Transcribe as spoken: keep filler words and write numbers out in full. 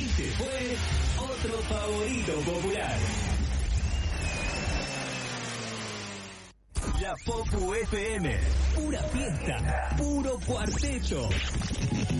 Y se fue otro favorito popular. La Popu F M. Pura fiesta, puro cuarteto.